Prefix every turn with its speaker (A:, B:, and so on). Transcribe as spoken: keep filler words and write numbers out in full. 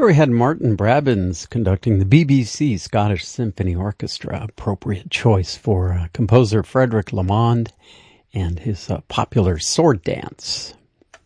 A: There we had Martin Brabbins conducting the B B C Scottish Symphony Orchestra, appropriate choice for uh, composer Frederick Lamond and his uh, popular sword dance.